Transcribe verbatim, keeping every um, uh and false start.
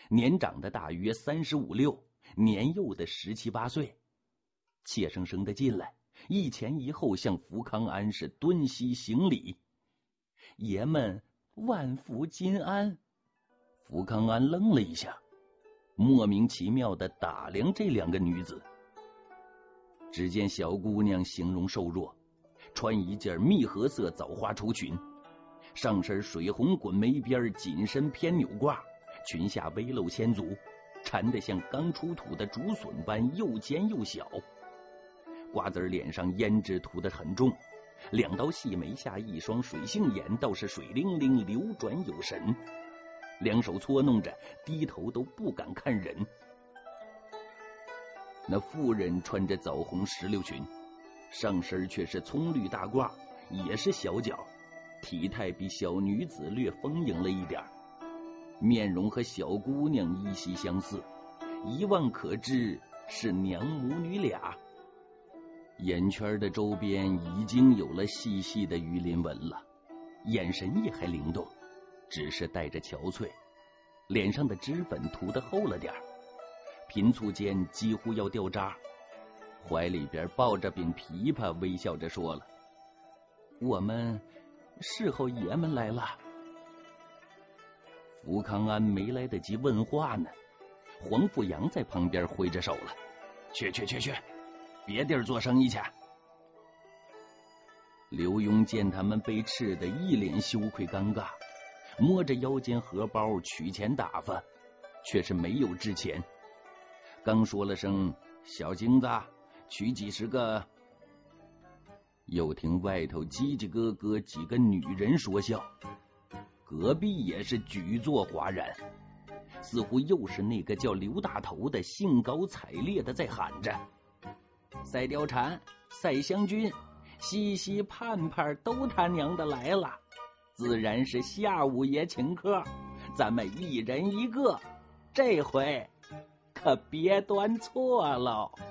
年长的大约三十五六，年幼的十七八岁，怯生生的进来，一前一后向福康安是蹲膝行礼。爷们万福金安。福康安愣了一下，莫名其妙的打量这两个女子。只见小姑娘形容瘦弱，穿一件蜜合色枣花绸裙，上身水红滚眉边，紧身偏扭褂，裙下微露千足，缠得像刚出土的竹笋般又尖又小。瓜子脸上胭脂涂得很重，两道细眉下一双水杏眼倒是水灵灵，流转有神，两手搓弄着，低头都不敢看人。那妇人穿着枣红石榴裙，上身却是葱绿大褂，也是小脚，体态比小女子略丰盈了一点，面容和小姑娘依稀相似，一望可知是娘母女俩。眼圈的周边已经有了细细的鱼鳞纹了，眼神也还灵动，只是带着憔悴，脸上的脂粉涂得厚了点，频促间几乎要掉渣，怀里边抱着柄琵琶，微笑着说了：“我们侍候爷们来了。”福康安没来得及问话呢，黄富阳在旁边挥着手了：“去去去去，别地儿做生意去。”刘墉见他们被吃得一脸羞愧尴尬，摸着腰间荷包取钱打发，却是没有值钱。刚说了声小金子，取几十个，又听外头叽叽咯咯几个女人说笑，隔壁也是举座哗然，似乎又是那个叫刘大头的兴高采烈的在喊着：“赛貂蝉、赛湘君、西西盼盼都他娘的来了，自然是夏五爷请客，咱们一人一个，这回可别端错喽。”